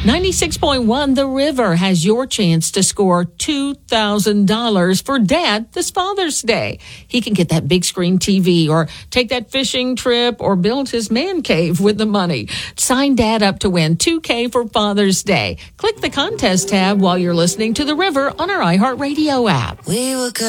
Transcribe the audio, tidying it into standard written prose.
96.1 The River has your chance to score $2,000 for Dad this Father's Day. He can get that big screen TV or take that fishing trip or build his man cave with the money. Sign Dad up to win $2,000 for Father's Day. Click the contest tab while you're listening to The River on our iHeartRadio app. We were good.